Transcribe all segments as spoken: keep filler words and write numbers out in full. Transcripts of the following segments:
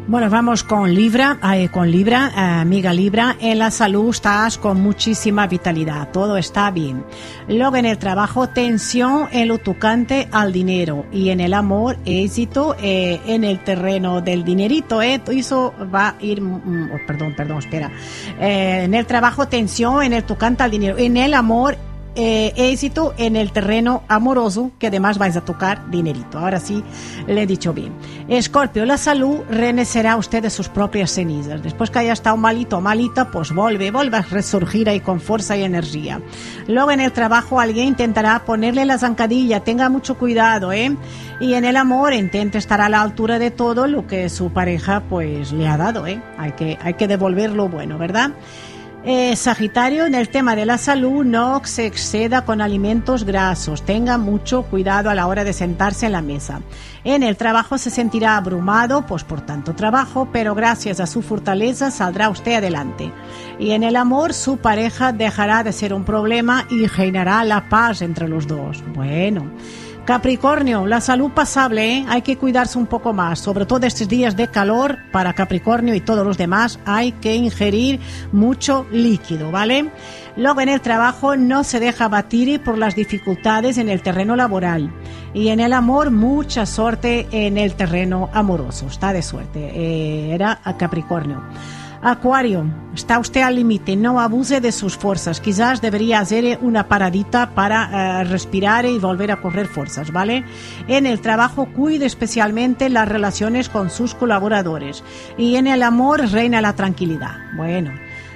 Bueno, vamos con Libra, eh, con Libra, eh, amiga Libra. En la salud estás con muchísima vitalidad, todo está bien. Luego en el trabajo, tensión en lo tocante al dinero, y en el amor, éxito eh, en el terreno del dinerito. Eh, eso va a ir, mm, oh, perdón, perdón, espera. Eh, en el trabajo, tensión en el tocante al dinero. En el amor, Eh, éxito en el terreno amoroso, que además vais a tocar dinerito. Ahora sí, le he dicho bien. Escorpio, la salud, renacerá usted de sus propias cenizas. Después que haya estado malito o malita, pues vuelve, vuelve a resurgir ahí con fuerza y energía. Luego en el trabajo, alguien intentará ponerle la zancadilla, tenga mucho cuidado, ¿eh? Y en el amor, intente estar a la altura de todo lo que su pareja pues le ha dado, ¿eh? Hay que, hay que devolver lo bueno, ¿verdad? Eh, Sagitario, en el tema de la salud, no se exceda con alimentos grasos, tenga mucho cuidado a la hora de sentarse en la mesa. En el trabajo se sentirá abrumado pues por tanto trabajo, pero gracias a su fortaleza saldrá usted adelante. Y en el amor, su pareja dejará de ser un problema y reinará la paz entre los dos. Bueno. Capricornio, la salud pasable, ¿eh? Hay que cuidarse un poco más, sobre todo estos días de calor. Para Capricornio y todos los demás hay que ingerir mucho líquido, ¿vale? Luego en el trabajo no se deja abatir por las dificultades en el terreno laboral, y en el amor mucha suerte en el terreno amoroso, está de suerte, eh, era a Capricornio. Acuario, está usted al límite, no abuse de sus fuerzas, quizás debería hacer una paradita para uh, respirar y volver a correr fuerzas, ¿vale? En el trabajo cuide especialmente las relaciones con sus colaboradores, y en el amor reina la tranquilidad. Bueno,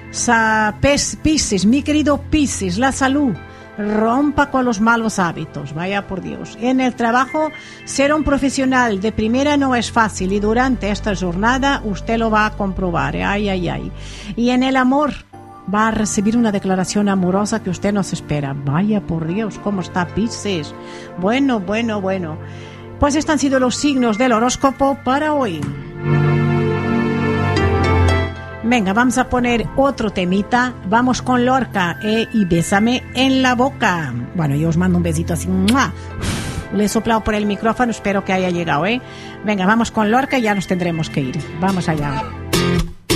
Sa Piscis, mi querido Piscis, la salud, rompa con los malos hábitos, vaya por Dios. En el trabajo, ser un profesional de primera no es fácil, y durante esta jornada usted lo va a comprobar, ¿eh? Ay, ay, ay. Y en el amor, va a recibir una declaración amorosa que usted no se espera. Vaya por Dios, ¿cómo está Piscis? Bueno, bueno, bueno. Pues estos han sido los signos del horóscopo para hoy. Venga, vamos a poner otro temita. Vamos con Lorca eh, y Bésame en la boca. Bueno, yo os mando un besito así. ¡Mua! Le he soplado por el micrófono, espero que haya llegado, ¿eh? Venga, vamos con Lorca y ya nos tendremos que ir. Vamos allá.